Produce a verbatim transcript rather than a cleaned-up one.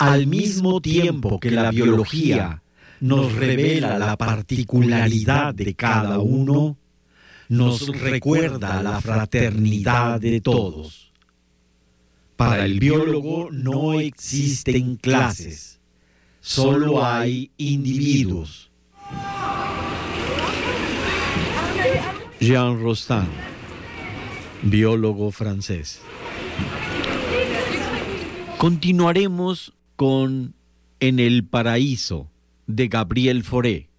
Al mismo tiempo que la biología nos revela la particularidad de cada uno, nos recuerda la fraternidad de todos. Para el biólogo no existen clases, solo hay individuos. Jean Rostand, biólogo francés. Continuaremos con En el paraíso, de Gabriel Fauré.